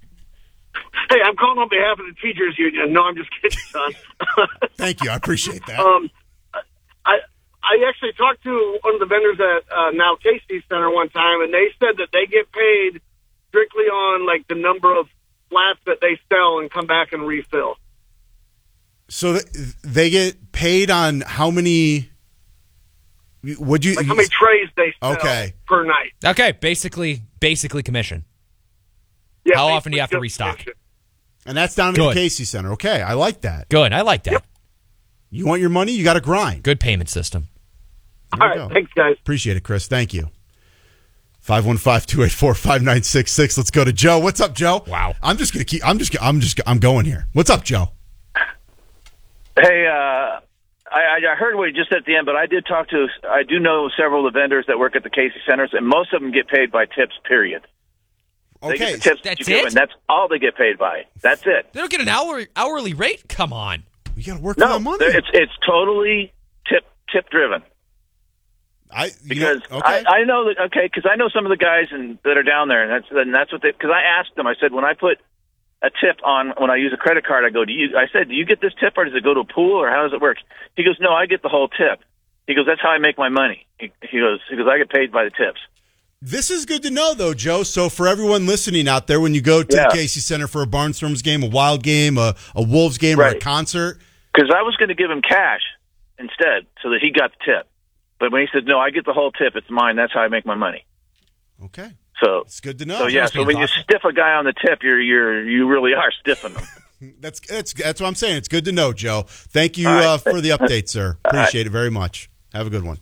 Hey, I'm calling on behalf of the teachers union. No, I'm just kidding, son. Thank you. I appreciate that. Um, I I actually talked to one of the vendors at uh, now Casey Center one time, and they said that they get paid strictly on like the number of flats that they sell and come back and refill. So th- they get paid on how many? Would you? Like how many trays they sell okay. per night? Okay, basically, basically commission. Yeah, how often do you have to restock? Commission. And that's down at Good. the Casey Center. Okay, I like that. Good, I like that. Yep. You want your money? You got to grind. Good payment system. All right, go. Thanks, guys. Appreciate it, Chris. Thank you. five one five, two eight four, five nine six six. Let's go to Joe. What's up, Joe? Wow. I'm just gonna keep. I'm just. I'm just. I'm going here. What's up, Joe? Hey, uh, I, I heard what you just said at the end, but I did talk to. I do know several of the vendors that work at the Casey Centers, and most of them get paid by tips. Period. Okay, they get the tips that's that you give, it? and that's all they get paid by. That's it. They don't get an hour hourly rate. Come on. You got to work No, for that money. it's it's totally tip tip driven. I because know, okay. I, I know that okay because I know some of the guys and that are down there, and that's and that's what they because I asked them. I said when I put a tip on when I use a credit card, I go, do you? I said, do you get this tip or does it go to a pool or how does it work? He goes, no, I get the whole tip. He goes, that's how I make my money. He, he goes, he goes, I get paid by the tips. This is good to know, though, Joe. So for everyone listening out there, when you go to Yeah. the Casey Center for a Barnstorms game, a Wild game, a, a Wolves game, or a Right. concert, Because I was going to give him cash instead so that he got the tip. But when he said, no, I get the whole tip, it's mine. That's how I make my money. okay, So it's good to know. So yeah, so when you awesome. stiff a guy on the tip, you're you're you really are stiffing them. That's that's that's what I'm saying. It's good to know, Joe. Thank you All right. uh, for the update, sir. All right. Appreciate it very much. Have a good one.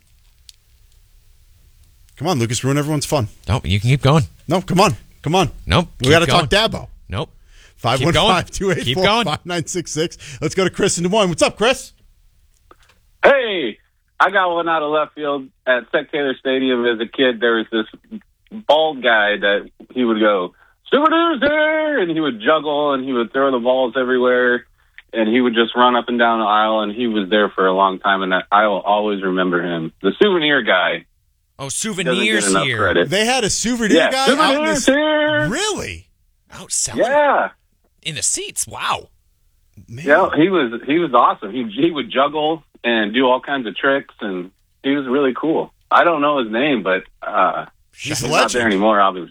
Come on, Lucas, ruin everyone's fun. No, you can keep going. No, come on, come on. Nope. We got to keep talk going. Dabo. Nope. Five one five two eight four five nine six six. Let's go to Chris in Des Moines. What's up, Chris? Hey, I got one out of left field at Sec Taylor Stadium as a kid. There was this bald guy that he would go, Super there, and he would juggle and he would throw the balls everywhere, and he would just run up and down the aisle, and he was there for a long time, and I will always remember him. The souvenir guy. Oh, Doesn't get souvenirs enough here. credit. They had a souvenir Yeah, guy out in souvenirs the here. Really? Out selling Yeah. in the seats. Wow. Man. Yeah, he was he was awesome. He he would juggle and do all kinds of tricks, and he was really cool. I don't know his name, but uh, He's he's a not there legend. anymore, obviously.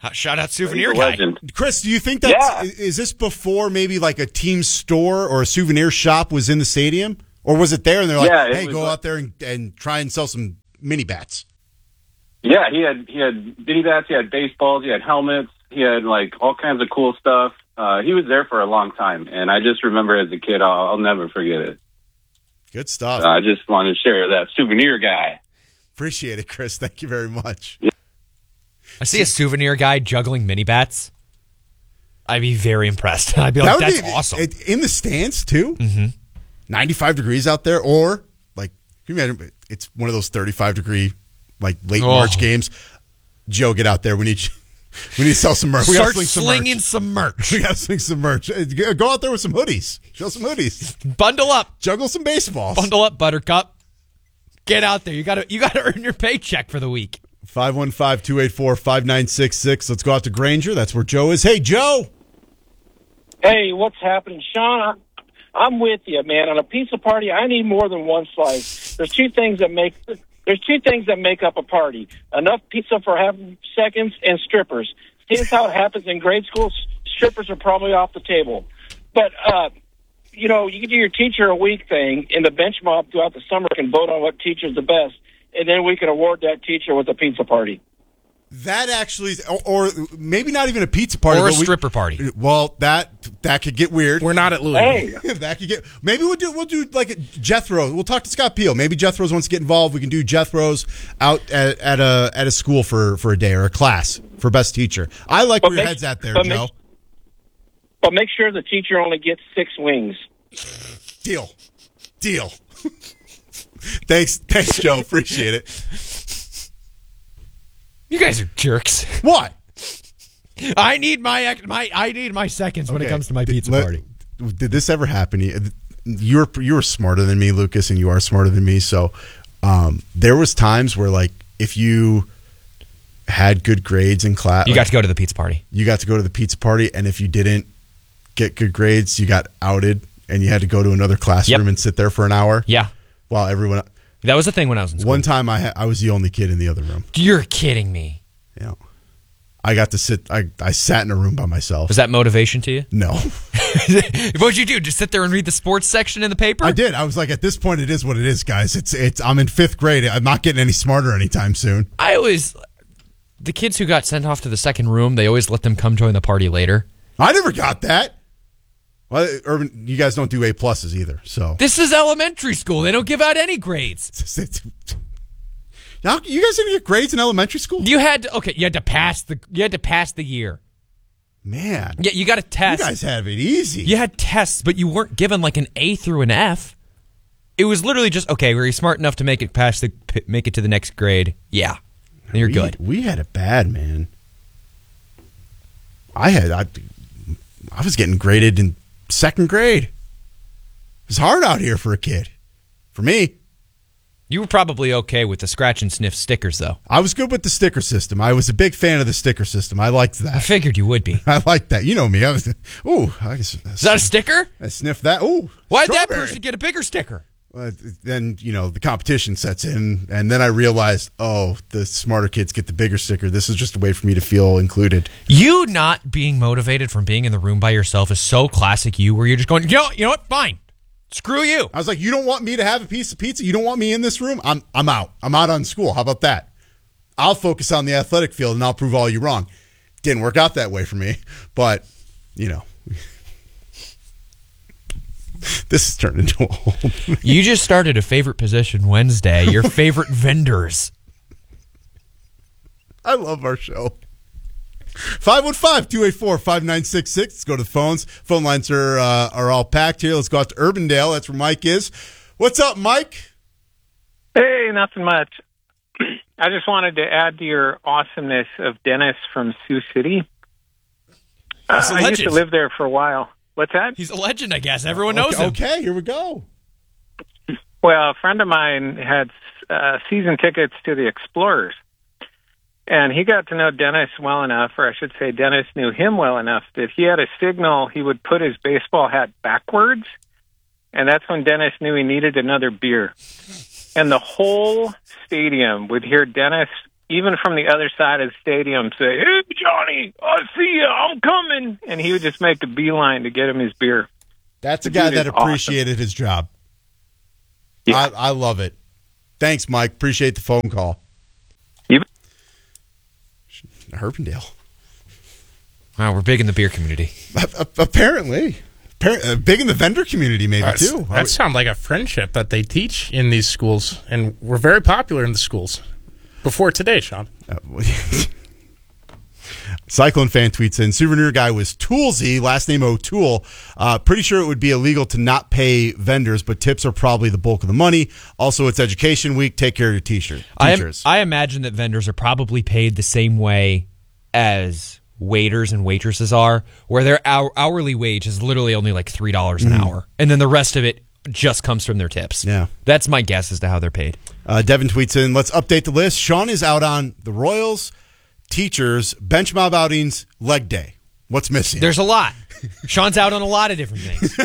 Shout out Souvenir He's a Guy. legend. Chris, do you think that Yeah. is this before maybe like a team store or a souvenir shop was in the stadium? Or was it there and they're like, Yeah, it hey, was go like- out there and, and try and sell some mini bats? Yeah, he had he had mini bats, he had baseballs, he had helmets, he had like all kinds of cool stuff. Uh, he was there for a long time, and I just remember as a kid, I'll, I'll never forget it. Good stuff. Uh, I just wanted to share that Souvenir Guy. Appreciate it, Chris. Thank you very much. I see a Souvenir Guy juggling mini bats. I'd be very impressed. I'd be like, That would that's be- awesome. it- in the stands, too? Mm-hmm. ninety-five degrees out there, or like, can you imagine, it's one of those thirty-five degree, like late Oh. March games. Joe, get out there. We need you. We need to sell some merch. We gotta Start sling some slinging merch. some merch. We got to sling some merch. Uh, Go out there with some hoodies. Show some hoodies. Bundle up. Juggle some baseballs. Bundle up, Buttercup. Get out there. You got to you got to earn your paycheck for the week. five one five, two eight four, five nine six six. Let's go out to Granger. That's where Joe is. Hey, Joe. Hey, what's happening, Sean? I, I'm with you, man. On a pizza party, I need more than one slice. There's two things that make there's two things that make up a party: enough pizza for half seconds and strippers. Here's how it happens in grade school: strippers are probably off the table. But uh, you know, you can do your teacher a week thing, and the bench mob throughout the summer can vote on what teacher's the best, and then we can award that teacher with a pizza party. That actually, is- or, or maybe not even a pizza party, Or a but we- stripper party. Well, that that could get weird. We're not at Louis. Hey. that could get. Maybe we'll do we'll do like a Jethro. We'll talk to Scott Peel. Maybe Jethro's wants to get involved. We can do Jethro's out at, at a at a school for, for a day or a class for best teacher. I like But where your make- head's at there, but Joe. make- But make sure the teacher only gets six wings. Deal, deal. thanks, thanks, Joe. Appreciate it. You guys are jerks. What? I need my ex- my I need my seconds when it Okay. comes to my pizza Let- party. Did this ever happen to you? You're you're smarter than me, Lucas, and you are smarter than me. So um, there was times where, like, if you had good grades in class, You like, got to go to the pizza party. you got to go to the pizza party, and if you didn't get good grades, you got outed, and you had to go to another classroom Yep. and sit there for an hour. Yeah. While everyone. That was the thing when I was in school. One time, I ha- I was the only kid in the other room. You're kidding me. Yeah. I got to sit. I, I sat in a room by myself. Was that motivation to you? No. What'd you do? Just sit there and read the sports section in the paper? I did. I was like, at this point, it is what it is, guys. It's it's. I'm in fifth grade. I'm not getting any smarter anytime soon. I always, the kids who got sent off to the second room, they always let them come join the party later. I never got that. Well, Urban, you guys don't do A pluses either. So This is elementary school. They don't give out any grades. now you guys didn't get grades in elementary school. You had to, okay. You had to pass the. You had to pass the year. Man, Yeah, you got a test. you guys have it easy. You had tests, but you weren't given like an A through an F. It was literally just okay. Were you smart enough to make it past the make it to the next grade? Yeah, then you're we, good. We had it bad, man. I had I, I was getting graded in second grade. It's hard out here for a kid. For me, You were probably okay with the scratch and sniff stickers, though. I was good with the sticker system. I was a big fan of the sticker system. I liked that. I figured you would be. I liked that. You know me. I was. Ooh, I guess, Is that a sticker? I sniffed that. Ooh, Why'd that strawberry. person get a bigger sticker? Uh, then, you know, the competition sets in, and then I realized, oh, the smarter kids get the bigger sticker. This is just a way for me to feel included. You not being motivated from being in the room by yourself is so classic you, where you're just going, you know, you know what? Fine. Screw you. I was like, you don't want me to have a piece of pizza? You don't want me in this room? I'm I'm out. I'm out on school. How about that? I'll focus on the athletic field, and I'll prove all you wrong. Didn't work out that way for me, but, you know. This has turned into a whole... You just started a favorite position Wednesday, your favorite vendors. I love our show. five one five, two eight four, five nine six six. Let's go to the phones. Phone lines are uh, are all packed here. Let's go out to Urbandale. That's where Mike is. What's up, Mike? Hey, nothing much. I just wanted to add to your awesomeness of Dennis from Sioux City. Uh, He's a I used to legend. live there for a while. What's that? He's a legend, I guess. Everyone knows okay, him. Okay, here we go. Well, a friend of mine had uh, season tickets to the Explorers. And he got to know Dennis well enough, or I should say Dennis knew him well enough, that he had a signal he would put his baseball hat backwards. And that's when Dennis knew he needed another beer. And the whole stadium would hear Dennis even from the other side of the stadium, say, "Hey, Johnny, I see you. I'm coming," and he would just make a beeline to get him his beer. That's a The guy dude that is appreciated awesome. his job. Yeah. I, I love it. Thanks, Mike. Appreciate the phone call. You- Herpendale. Wow, we're big in the beer community. Apparently. Uh, big in the vendor community, maybe, That's, too. That sounds like a friendship that they teach in these schools, and we're very popular in the schools. Before today, Sean. Uh, Cyclone fan tweets in, souvenir guy was Toolsy, last name O'Toole. Uh, pretty sure it would be illegal to not pay vendors, but tips are probably the bulk of the money. Also, it's education week. Take care of your t-shirt. I, am, teachers. I imagine that vendors are probably paid the same way as waiters and waitresses are, where their hour, hourly wage is literally only like three dollars an Mm. hour. And then the rest of it just comes from their tips. Yeah. That's my guess as to how they're paid. Uh, Devin tweets in, let's update the list. Sean is out on the Royals, teachers, bench mob outings, leg day. What's missing? There's a lot. Sean's out on a lot of different things.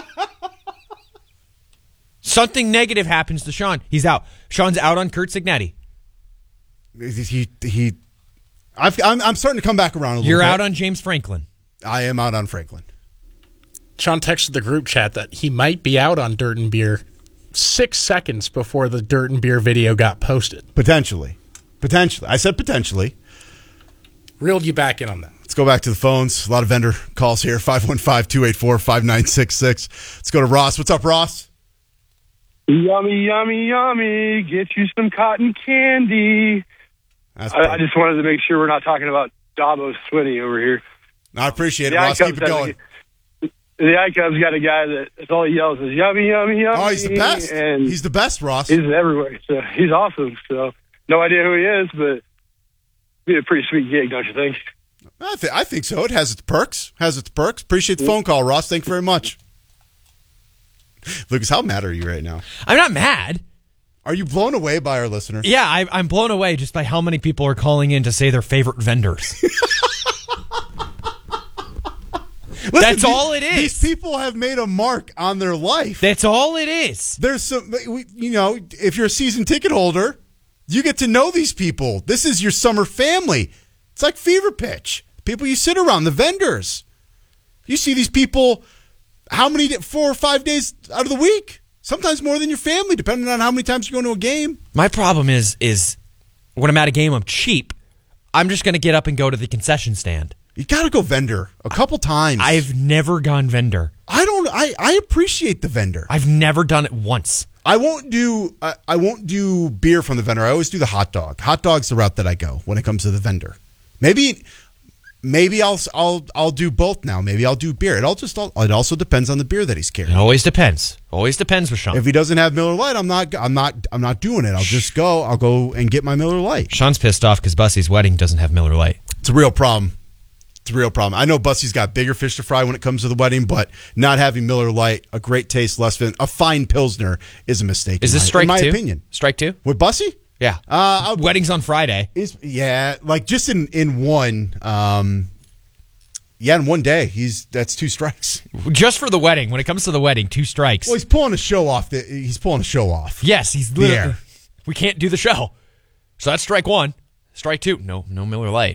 Something negative happens to Sean. He's out. Sean's out on Kurt Signetti. He, he, I've, I'm, I'm starting to come back around a little You're bit. out on James Franklin. I am out on Franklin. Sean texted the group chat that he might be out on Dirt and Beer six seconds before the Dirt and Beer video got posted. Potentially. Potentially. I said potentially. Reeled you back in on that. Let's go back to the phones. A lot of vendor calls here. five one five, two eight four, five nine six six. Let's go to Ross. What's up, Ross? Yummy, yummy, yummy. Get you some cotton candy. That's I, I just wanted to make sure we're not talking about Dabo Swinney over here. I appreciate it, The Ross. Icubs Keep it has going. A, the Icubs got a guy that that's all he yells is yummy, yummy, yummy. Oh, he's the best. And He's the best, Ross. he's everywhere. So he's awesome. So no idea who he is, but be a pretty sweet gig, don't you think? I, th- I think so. It has its perks. Has its perks. Appreciate the phone call, Ross. Thank you very much. Lucas, how mad are you right now? I'm not mad. Are you blown away by our listeners? Yeah, I, I'm blown away just by how many people are calling in to say their favorite vendors. Listen, That's these, all it is. These people have made a mark on their life. That's all it is. There's some, we- you know, if you're a season ticket holder, you get to know these people. This is your summer family. It's like fever pitch. People you sit around, the vendors. You see these people how many, four or five days out of the week? Sometimes more than your family, depending on how many times you're going to a game. My problem is, is when I'm at a game, I'm cheap. I'm just going to get up and go to the concession stand. You got to go vendor a couple times. I've never gone vendor. I don't. I, I appreciate the vendor. I've never done it once. I won't do. I, I won't do beer from the vendor. I always do the hot dog. Hot dog's the route that I go when it comes to the vendor. Maybe, maybe I'll I'll I'll do both now. Maybe I'll do beer. It all just all, it also depends on the beer that he's carrying. It always depends. Always depends with Sean. If he doesn't have Miller Lite, I'm not. I'm not. I'm not doing it. I'll just go. I'll go and get my Miller Lite. Sean's pissed off because Bussy's wedding doesn't have Miller Lite. It's a real problem. It's a real problem. I know Bussy's got bigger fish to fry when it comes to the wedding, but not having Miller Lite, a great taste, less than a fine Pilsner, is a mistake. Is in this my, strike in my two? opinion? Strike two with Bussy? Yeah. Uh, Wedding's on Friday. Is yeah, like just in in one. Um, yeah, in one day, he's that's two strikes. Just for the wedding. When it comes to the wedding, two strikes. Well, he's pulling a show off. The, he's pulling a show off. Yes, he's The literally. air. We can't do the show. So that's strike one. Strike two. No, no Miller Lite.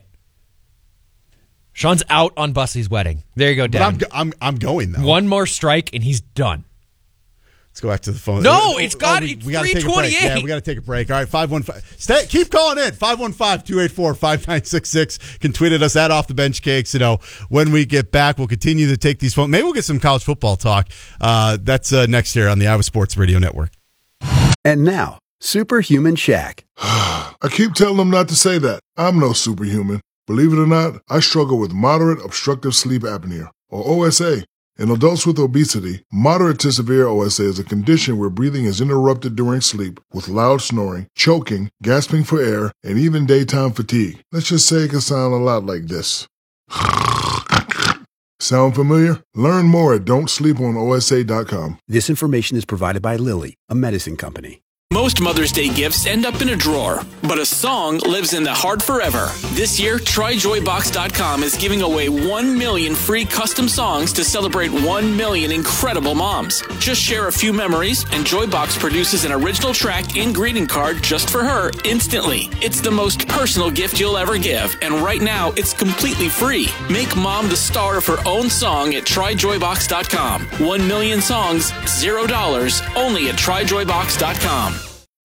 Sean's out on Bussy's wedding. There you go, But Dan. I'm, I'm I'm going though. One more strike and he's done. Let's go back to the phone. No, it's got- we, it's we gotta take a break. three twenty-eight. Yeah, we got to take a break. All right, five one five. Stay, keep calling in. five one five, two eight four, five nine six six. Can tweet at us at Off the Bench Cakes. You know, when we get back, we'll continue to take these phones. Maybe we'll get some college football talk. Uh, that's uh, next year on the Iowa Sports Radio Network. And now, Superhuman Shaq. I keep telling them not to say that. I'm no superhuman. Believe it or not, I struggle with moderate obstructive sleep apnea, or O S A. In adults with obesity, moderate to severe O S A is a condition where breathing is interrupted during sleep with loud snoring, choking, gasping for air, and even daytime fatigue. Let's just say it can sound a lot like this. Sound familiar? Learn more at don't sleep on O S A dot com. This information is provided by Lilly, a medicine company. Most Mother's Day gifts end up in a drawer, but a song lives in the heart forever. This year, try joy box dot com is giving away one million free custom songs to celebrate one million incredible moms. Just share a few memories, and Joybox produces an original track and greeting card just for her instantly. It's the most personal gift you'll ever give, and right now, it's completely free. Make mom the star of her own song at try joy box dot com. One million songs, zero dollars, only at try joy box dot com.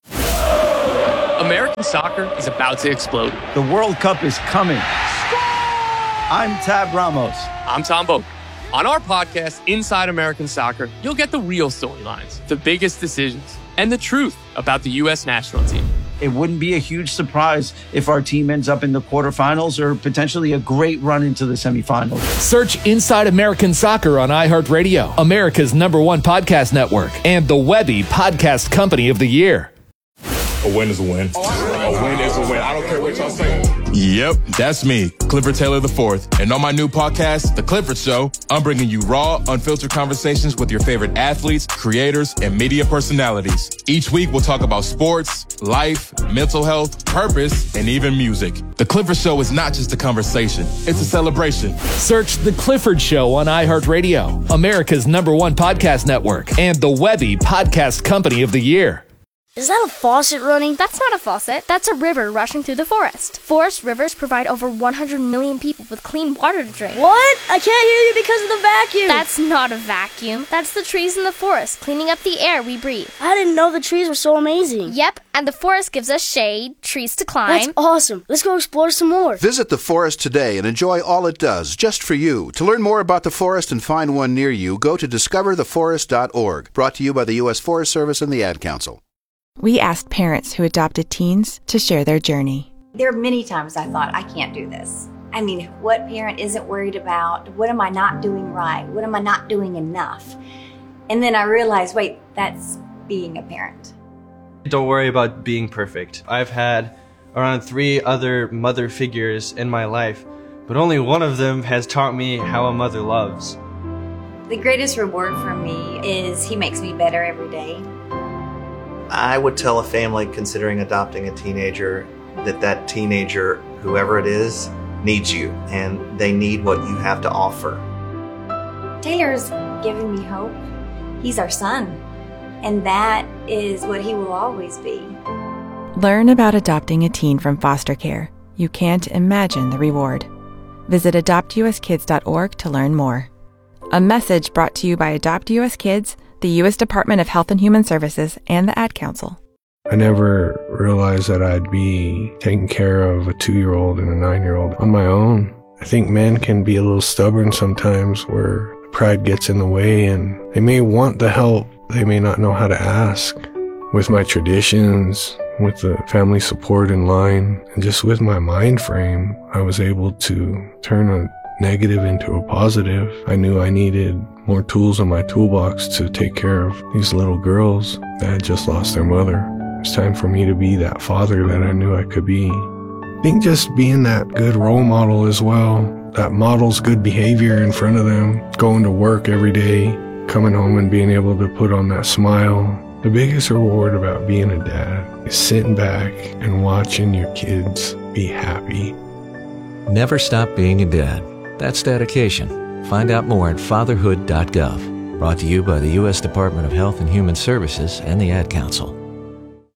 American soccer is about to explode. The World Cup is coming. I'm Tab Ramos. I'm Tom Boak. On our podcast, Inside American Soccer, you'll get the real storylines, the biggest decisions, and the truth about the U S national team. It wouldn't be a huge surprise if our team ends up in the quarterfinals or potentially a great run into the semifinals. Search Inside American Soccer on iHeartRadio, America's number one podcast network, and the Webby Podcast Company of the Year. A win is a win. A win is a win. I don't care what y'all say. Yep, that's me, Clifford Taylor the Fourth. And on my new podcast, The Clifford Show, I'm bringing you raw, unfiltered conversations with your favorite athletes, creators, and media personalities. Each week, we'll talk about sports, life, mental health, purpose, and even music. The Clifford Show is not just a conversation, it's a celebration. Search The Clifford Show on iHeartRadio, America's number one podcast network, and the Webby Podcast Company of the Year. Is that a faucet running? That's not a faucet. That's a river rushing through the forest. Forest rivers provide over one hundred million people with clean water to drink. What? I can't hear you because of the vacuum. That's not a vacuum. That's the trees in the forest cleaning up the air we breathe. I didn't know the trees were so amazing. Yep, and the forest gives us shade, trees to climb. That's awesome. Let's go explore some more. Visit the forest today and enjoy all it does, just for you. To learn more about the forest and find one near you, go to discover the forest dot org. Brought to you by the U S Forest Service and the Ad Council. We asked parents who adopted teens to share their journey. There are many times I thought, I can't do this. I mean, what parent isn't worried about? What am I not doing right? What am I not doing enough? And then I realized, wait, that's being a parent. Don't worry about being perfect. I've had around three other mother figures in my life, but only one of them has taught me how a mother loves. The greatest reward for me is he makes me better every day. I would tell a family considering adopting a teenager that that teenager, whoever it is, needs you, and they need what you have to offer. Taylor's given me hope. He's our son, and that is what he will always be. Learn about adopting a teen from foster care. You can't imagine the reward. Visit adopt u s kids dot org to learn more. A message brought to you by Adopt U S Kids, the U S Department of Health and Human Services, and the Ad Council. I never realized that I'd be taking care of a two-year-old and a nine-year-old on my own. I think men can be a little stubborn sometimes where pride gets in the way and they may want the help, they may not know how to ask. With my traditions, with the family support in line, and just with my mind frame, I was able to turn a negative into a positive. I knew I needed more tools in my toolbox to take care of these little girls that had just lost their mother. It's time for me to be that father that I knew I could be. I think just being that good role model as well, that models good behavior in front of them, going to work every day, coming home and being able to put on that smile. The biggest reward about being a dad is sitting back and watching your kids be happy. Never stop being a dad. That's dedication. Find out more at fatherhood dot gov. Brought to you by the U S Department of Health and Human Services and the Ad Council.